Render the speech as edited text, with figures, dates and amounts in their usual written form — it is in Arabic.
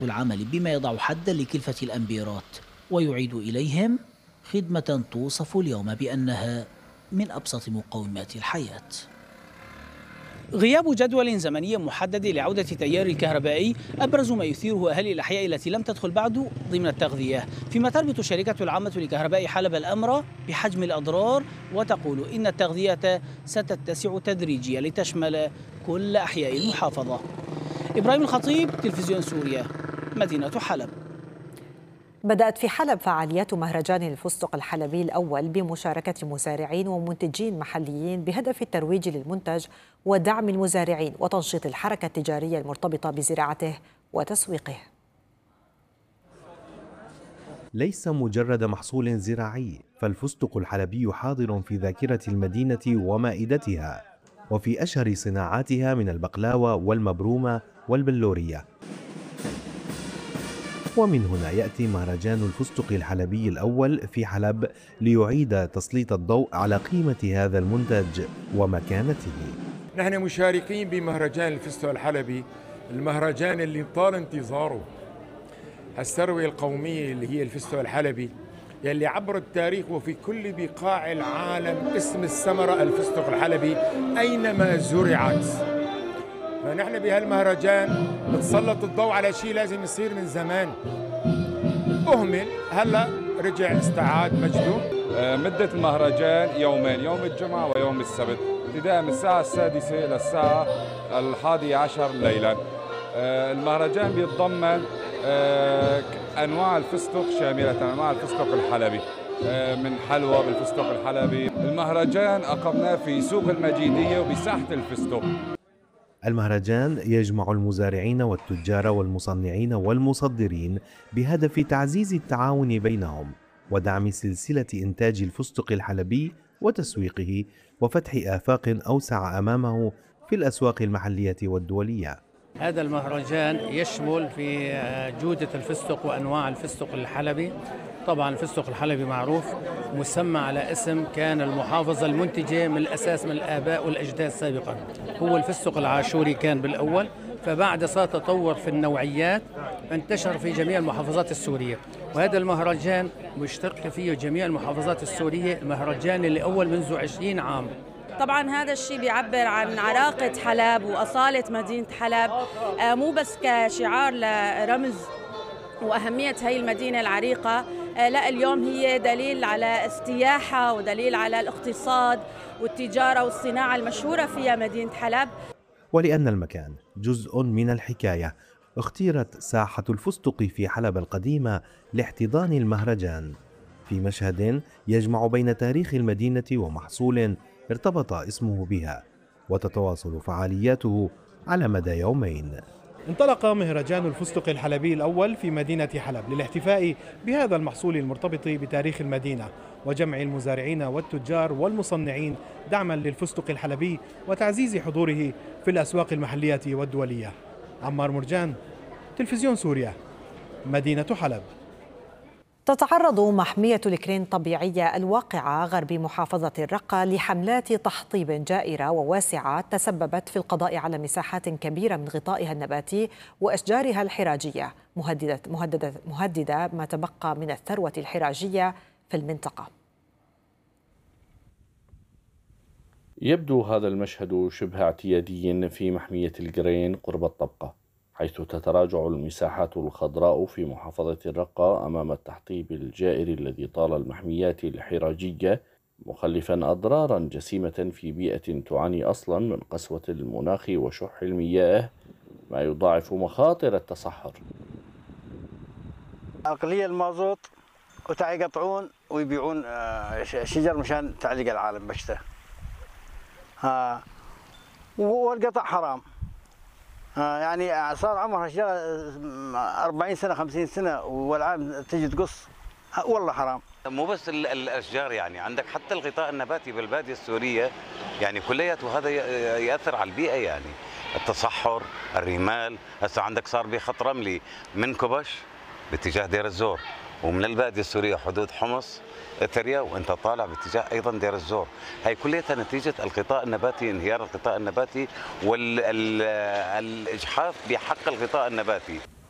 والعمل بما يضع حدا لكلفة الأمبيرات ويعيد إليهم خدمة توصف اليوم بأنها من أبسط مقومات الحياة. غياب جدول زمني محدد لعودة التيار الكهربائي أبرز ما يثيره أهالي الأحياء التي لم تدخل بعد ضمن التغذية، فيما تربط الشركة العامة لكهرباء حلب الأمر بحجم الأضرار، وتقول إن التغذية ستتسع تدريجيا لتشمل كل أحياء المحافظة. إبراهيم الخطيب، تلفزيون سوريا، مدينة حلب. بدأت في حلب فعاليات مهرجان الفستق الحلبي الأول بمشاركة مزارعين ومنتجين محليين بهدف الترويج للمنتج ودعم المزارعين وتنشيط الحركة التجارية المرتبطة بزراعته وتسويقه. ليس مجرد محصول زراعي، فالفستق الحلبي حاضر في ذاكرة المدينة ومائدتها، وفي أشهر صناعاتها من البقلاوة والمبرومة والبلورية. ومن هنا يأتي مهرجان الفستق الحلبي الأول في حلب ليعيد تسليط الضوء على قيمة هذا المنتج ومكانته. نحن مشاركين بمهرجان الفستق الحلبي، المهرجان اللي طال انتظاره، الثروة القومية اللي هي الفستق الحلبي يلي عبر التاريخ وفي كل بقاع العالم اسم الثمرة الفستق الحلبي أينما زرعت. فنحن بهالمهرجان بتسلط الضوء على شيء لازم يصير من زمان، أهمل، هلا رجع استعاد مجده. مدة المهرجان يومين، يوم الجمعة ويوم السبت، ابتداء من الساعة 6 للساعة 11 ليلا. المهرجان بيتضمن أنواع الفستق شاملة، أنواع الفستق الحلبي، من حلوى بالفستق الحلبي. المهرجان أقمناه في سوق المجيدية وبساحة الفستق. المهرجان يجمع المزارعين والتجار والمصنعين والمصدرين بهدف تعزيز التعاون بينهم ودعم سلسلة إنتاج الفستق الحلبي وتسويقه وفتح آفاق أوسع أمامه في الأسواق المحلية والدولية. هذا المهرجان يشمل في جودة الفستق وأنواع الفستق الحلبي. طبعا الفستق الحلبي معروف مسمى على اسم كان المحافظة المنتجة من الأساس من الآباء والأجداد سابقا، هو الفستق العاشوري كان بالأول، فبعد صار تطور في النوعيات انتشر في جميع المحافظات السورية، وهذا المهرجان مشترك فيه جميع المحافظات السورية، المهرجان اللي أول منذ 20 عام. طبعا هذا الشيء بيعبر عن عراقة حلب وأصالة مدينة حلب، مو بس كشعار لرمز وأهمية هي المدينة العريقة، لا اليوم هي دليل على السياحة ودليل على الاقتصاد والتجارة والصناعة المشهورة فيها مدينة حلب. ولأن المكان جزء من الحكاية، اختيرت ساحة الفستق في حلب القديمة لاحتضان المهرجان في مشهد يجمع بين تاريخ المدينة ومحصول ارتبط اسمه بها، وتتواصل فعالياته على مدى يومين. انطلق مهرجان الفستق الحلبي الأول في مدينة حلب للاحتفاء بهذا المحصول المرتبط بتاريخ المدينة وجمع المزارعين والتجار والمصنعين دعما للفستق الحلبي وتعزيز حضوره في الأسواق المحلية والدولية. عمار مرجان، تلفزيون سوريا، مدينة حلب. تتعرض محمية الكرين الطبيعية الواقعة غرب محافظة الرقة لحملات تحطيب جائرة وواسعة تسببت في القضاء على مساحات كبيرة من غطائها النباتي وأشجارها الحراجية، مهددة ما تبقى من الثروة الحراجية في المنطقة. يبدو هذا المشهد شبه اعتيادي في محمية القرين قرب الطبقة، حيث تتراجع المساحات الخضراء في محافظة الرقة أمام التحطيب الجائر الذي طال المحميات الحراجية، مخلفا أضرارا جسيمة في بيئة تعاني أصلا من قسوة المناخ وشح المياه، ما يضاعف مخاطر التصحر. أقلية المازوت ويقطعون ويبيعون شجر مشان تعليق العالم بشته، والقطع حرام. يعني صار عمرها الشجرة 40 سنة 50 سنة والآن تجي تقص، والله حرام. مو بس الأشجار، يعني عندك حتى الغطاء النباتي بالبادية السورية يعني كلياته، وهذا يأثر على البيئة، يعني التصحر، الرمال. هسه عندك صار بخط رملي من كبش باتجاه دير الزور، ومن البادية السورية حدود حمص تريا وانت طالع باتجاه ايضا دير الزور. هي كلها نتيجه الغطاء النباتي، انهيار الغطاء النباتي والاجحاف بحق الغطاء النباتي.